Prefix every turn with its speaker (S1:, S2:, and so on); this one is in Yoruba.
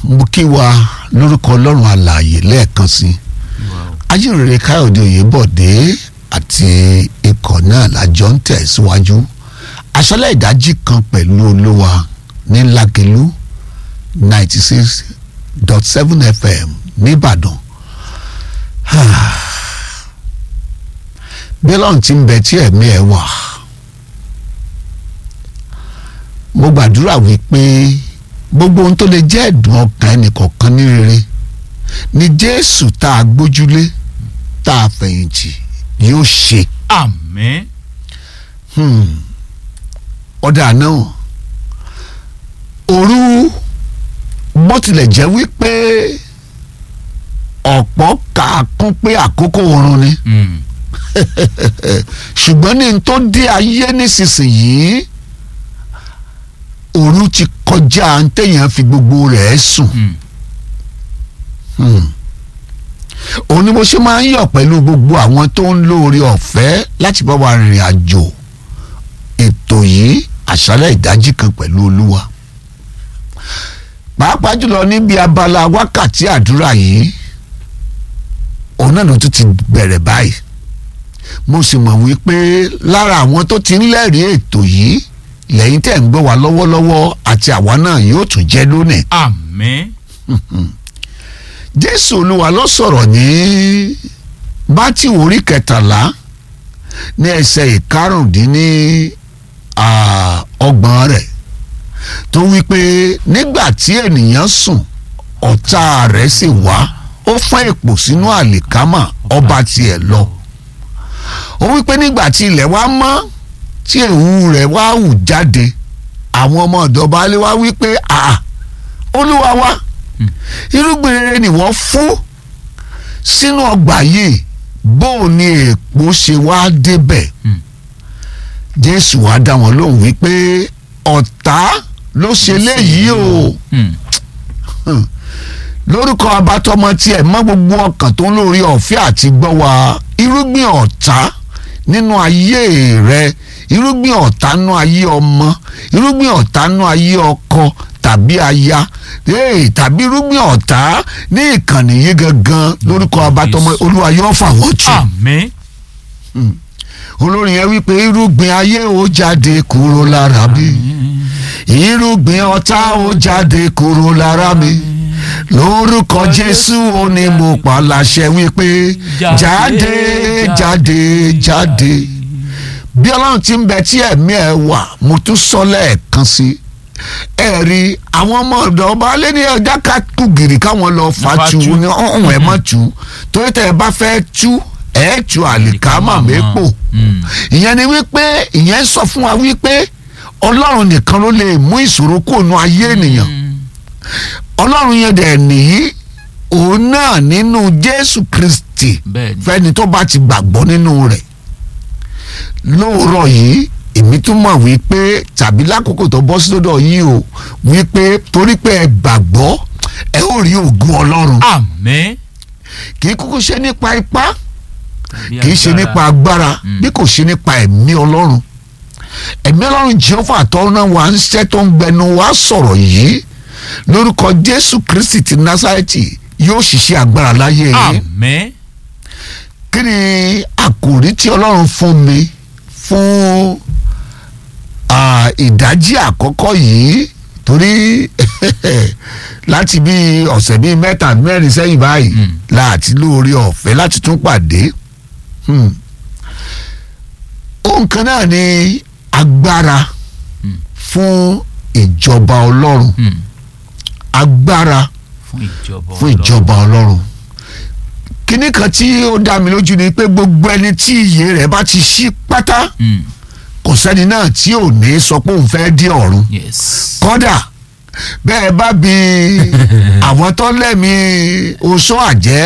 S1: mo kí wa lórúkọ ọlọ́run alààyè lẹ́ẹ̀kan sí ajínrere Káyọ̀dé Oyèbọ̀dé àti ikọ̀ náà lájọ ń tẹ̀síwájú àṣálẹ́ ìdájí kan pẹ̀lú olúwa ní Lágelú 96.7 FM nìbàdàn. bẹ́lọ̀n ti ń bẹ tí ẹ̀mí ẹ̀ wà mo gbàdúrà wípé gbogbo ohun tó lè jẹ́ ẹ̀dùn ọkàn ẹnìkọ̀ọ̀kan ní rere ni Jésù tá a gbójúlé tá a fẹ̀yìntì yóò ṣe.
S2: Àmín.
S1: ọ̀dà náà òru bó tilẹ̀ jẹ́ wípé ọ̀pọ̀ kà á kún pé àkókò oorun ni ṣùgbọ́n ní n tó dé ayé nísinsìnyí òru ti kọjá téèyàn fi gbogbo rẹ̀ sùn. òun ni mo ṣe máa ń yọ̀ pẹ̀lú gbogbo àwọn tó ń lóore ọ̀fẹ́ láti bá wa rìnrìn àjò ètò yìí àṣálẹ́ ìdájí kan pẹ̀lú olúwa pàápàá jùlọ níbi abala wákàtí àdúrà yìí òun náà ló tún ti bẹ̀rẹ̀ báyìí mo sì mọ̀ wípé lára àwọn tó ti ń lẹ́rìí ètò yìí lẹ́yìn tẹ̀ ń gbọ́ wa lọ́wọ́lọ́wọ́ àti àwa náà yóò tún jẹ́ lónìí.
S2: Àmín.
S1: Jésù olúwa ló sọ̀rọ̀ ní Mátíù orí 13 ní ẹsẹ̀ 25 rẹ̀ tó wípé nígbà tí ènìyàn sùn ọ̀tá rẹ̀ sì wá ó fọ́n èpò sínú àlìkámà ọba tiẹ̀ lọ. ó wípé nígbà tí ilẹ̀ wá mọ́ tí èwù rẹ̀ wá hù jáde àwọn ọmọ ọ̀dọ̀ baálé wá wípé olúwa wa irúgbìn rere ni wọ́n fún sínú ọgbà yìí bóò ni èpò ṣe wá débẹ̀. Jésù wá dá wọn lóhùn wípé ọ̀tá ló ṣe léyìí o lórúkọ abatọmọ tiẹ̀ mọ́ gbogbo ọkàn tó ń lórí ọ̀fẹ́ àti gbọ́ wa irúgbìn ọ̀tá nínú ayé rẹ irúgbìn ọ̀tá nínú ayé ọmọ irúgbìn ọ̀tá nínú ayé ọkọ tàbí aya tàbí irúgbìn ọ̀tá ní ìkànnì yìí gangan lórúkọ abatọmọ olúwa yóò fà wọ́n tù.
S2: Àmín.
S1: olórin yẹn wípé irúgbìn ayé ó jáde kúrò lára mi irúgbìn ọ̀tá ó jáde kúrò lára mi lórúkọ Jésù ó ní mo pa láṣẹ wípé jáde jáde jáde bí Ọlọ́run ti ń bẹ tí ẹ̀mí ẹ̀ wà mo tún sọ lẹ́ẹ̀kan sí ẹ̀rí àwọn ọmọ ọ̀dọ́ ọba alẹ́ ní ọjà ká kú gìrì káwọn lọ fà tú ní ọ̀hún ẹ̀ má tú torí tẹ̀ ẹ bá fẹ́ tú ẹ̀ tú àlìkámà mẹ́pò ìyẹn ni wípé ìyẹn sọ fún wa wípé Ọlọ́run nìkan ló lè mú ìṣòro kúrò nínú ayé ènìyàn Ọlọ́run yẹn dẹ̀ nìyí òun náà nínú Jésù Kristi fẹ́ni tó bá ti gbàgbọ́ nínú rẹ̀ lóòrọ̀ yìí èmi tún mọ̀ wípé tàbí lákòókò tó bọ́ sí lọ́dọ̀ yìí o wípé torí pé ẹ gbàgbọ́ ẹ ó rí ògo Ọlọ́run.
S2: Àmín.
S1: kì í kúkú ṣe nípa ipá kì í ṣe nípa agbára bí kò ṣe nípa ẹ̀mí Ọlọ́run ẹ̀mí Ọlọ́run Jèhófà tó náà wà ń ṣẹ́ tó ń gbẹnu wá sọ̀rọ̀ yìí lórúkọ Jésù Kristi ti Násárẹ́tì yóò ṣiṣẹ́ agbára láyé yìí.
S2: Àmín.
S1: kí ni àkòrí tí Ọlọ́run fún mi fún ìdájí àkọ́kọ́ yìí torí láti bí ọ̀sẹ̀ bíi mẹ́rin sẹ́yìn báyìí láti lóore ọ̀fẹ́ láti tún pàdé ohun kan náà ni agbára fún ìjọba Ọlọ́run agbára fún ìjọba Ọlọ́run kíní kan tí ó dá mi lójú ni pé gbogbo ẹni tí iyè rẹ̀ bá ti ṣí pátá kò sẹ́ni náà tí ò ní sọ pé òun fẹ́ dé ọ̀run kódà bẹ́ẹ̀ bá bi àwọn tó lẹ́mìí oṣó àjẹ́